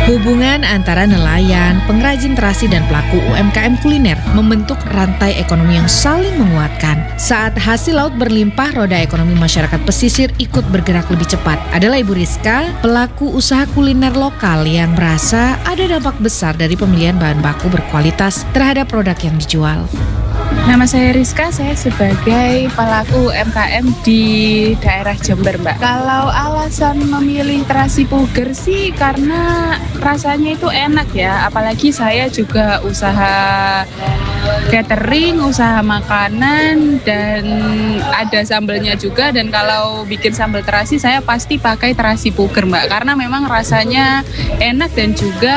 Hubungan antara nelayan, pengrajin terasi dan pelaku UMKM kuliner membentuk rantai ekonomi yang saling menguatkan. Saat hasil laut berlimpah, roda ekonomi masyarakat pesisir ikut bergerak lebih cepat. Adalah Ibu Rizka, pelaku usaha kuliner lokal yang merasa ada dampak besar dari pemilihan bahan baku berkualitas terhadap produk yang dijual. Nama saya Rizka, saya sebagai pelaku UMKM di daerah Jember, Mbak. Kalau alasan memilih terasi puger sih karena rasanya itu enak ya, apalagi saya juga usaha catering, usaha makanan, dan ada sambelnya juga. Dan kalau bikin sambal terasi saya pasti pakai terasi puger, Mbak, karena memang rasanya enak dan juga